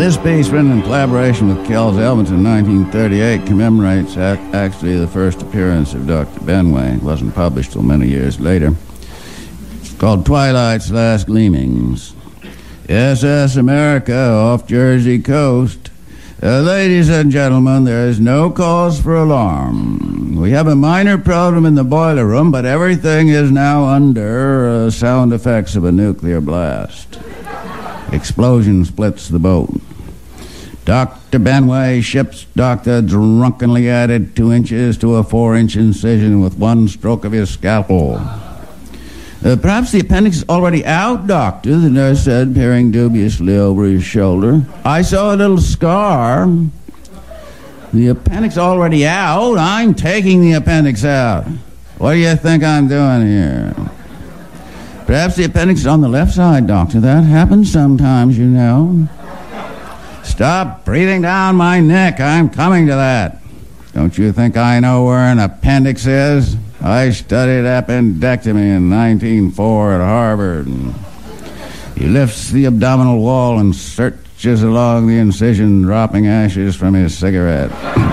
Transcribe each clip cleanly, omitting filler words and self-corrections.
This piece, written in collaboration with Kells Elvins in 1938, commemorates actually the first appearance of Dr. Benway. It wasn't published till many years later. It's called Twilight's Last Gleamings. SS America off Jersey coast. Ladies and gentlemen, there is no cause for alarm. We have a minor problem in the boiler room, but everything is now under sound effects of a nuclear blast. Explosion splits the boat. Dr. Benway, ship's doctor, drunkenly added 2 inches to a 4-inch incision with one stroke of his scalpel. Perhaps the appendix is already out, doctor, the nurse said, peering dubiously over his shoulder. I saw a little scar. The appendix already out? I'm taking the appendix out. What do you think I'm doing here? Perhaps the appendix is on the left side, doctor. That happens sometimes, you know. Stop breathing down my neck. I'm coming to that. Don't you think I know where an appendix is? I studied appendectomy in 1904 at Harvard. He lifts the abdominal wall and searches along the incision, dropping ashes from his cigarette.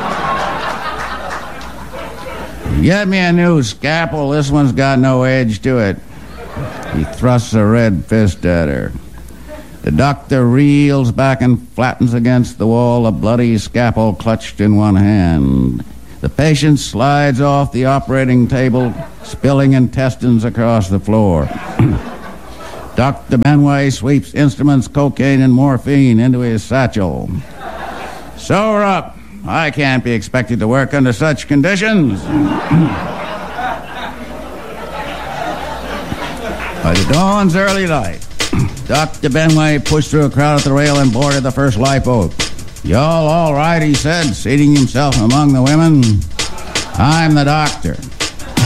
Get me a new scalpel. This one's got no edge to it. He thrusts a red fist at her. The doctor reels back and flattens against the wall, a bloody scalpel clutched in one hand. The patient slides off the operating table, spilling intestines across the floor. Dr. Benway sweeps instruments, cocaine, and morphine into his satchel. Sober up. I can't be expected to work under such conditions. By the dawn's early light, Dr. Benway pushed through a crowd at the rail and boarded the first lifeboat. Y'all all right, he said, seating himself among the women. I'm the doctor.